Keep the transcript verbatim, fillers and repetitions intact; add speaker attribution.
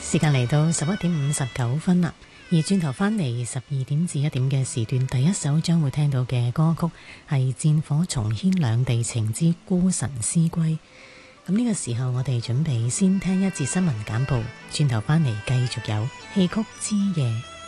Speaker 1: 時間嚟到十一點五十九分啦，而轉頭返嚟十二點至一點嘅時段，第一首將會聽到嘅歌曲係《戰火重牽兩地情之孤臣思歸》。咁呢個時候，我哋準備先聽一節新聞簡報，轉頭返嚟繼續有戲曲之夜。